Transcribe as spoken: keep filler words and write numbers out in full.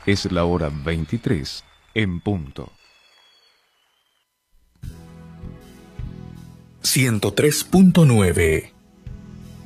Es la hora veintitrés en punto. ciento tres punto nueve